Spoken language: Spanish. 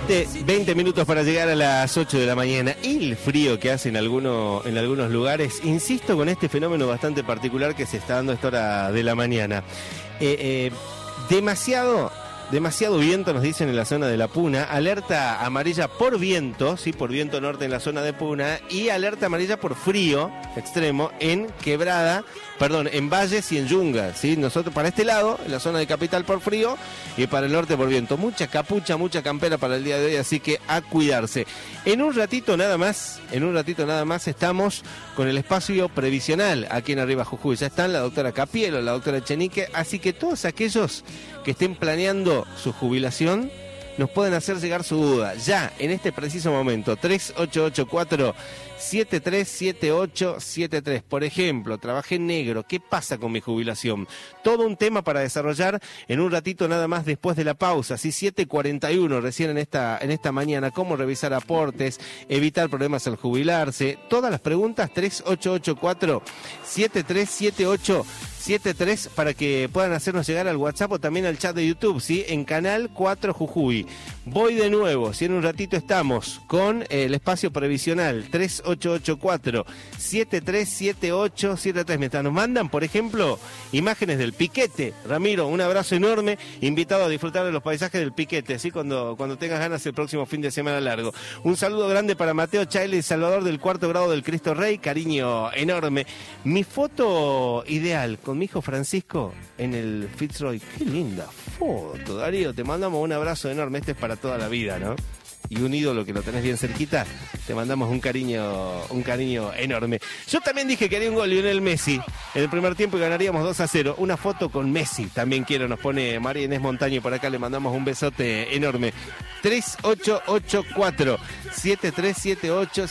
20 minutos para llegar a las 8 de la mañana. El frío que hace en algunos lugares. Insisto con este fenómeno bastante particular que se está dando a esta hora de la mañana. Demasiado viento, nos dicen en la zona de la Puna. Alerta amarilla por viento, sí, por viento norte en la zona de Puna. Y alerta amarilla por frío extremo en en Valles y en Yunga, ¿sí? Nosotros para este lado, en la zona de Capital por frío y para el norte por viento. Mucha capucha, mucha campera para el día de hoy, así que a cuidarse. En un ratito nada más estamos con el espacio previsional aquí en Arriba Jujuy. Ya están la doctora Capielo, la doctora Echenique, así que todos aquellos que estén planeando su jubilación nos pueden hacer llegar su duda ya en este preciso momento. 3884-737873. Por ejemplo, trabajé en negro, ¿qué pasa con mi jubilación? Todo un tema para desarrollar en un ratito nada más después de la pausa. ¿Sí? 7:41 recién en esta mañana. ¿Cómo revisar aportes? Evitar problemas al jubilarse. Todas las preguntas 3884-737873 para que puedan hacernos llegar al WhatsApp o también al chat de YouTube, ¿sí? En Canal 4 Jujuy. Voy de nuevo, si en un ratito estamos con el espacio previsional 3884-737873. Mientras nos mandan, por ejemplo, imágenes del piquete. Ramiro, un abrazo enorme, invitado a disfrutar de los paisajes del piquete, ¿sí? Cuando tengas ganas el próximo fin de semana largo. Un saludo grande para Mateo Chaile y Salvador del 4º grado del Cristo Rey, cariño enorme. Mi foto ideal con mi hijo Francisco en el Fitzroy. Qué linda foto, Darío, te mandamos un abrazo enorme. Este es para toda la vida, ¿no? Y un ídolo que lo tenés bien cerquita, te mandamos un cariño enorme. Yo también dije que haría un gol Lionel Messi en el primer tiempo y ganaríamos 2-0. Una foto con Messi también quiero, nos pone María Inés Montaño, por acá le mandamos un besote enorme. 3884-7378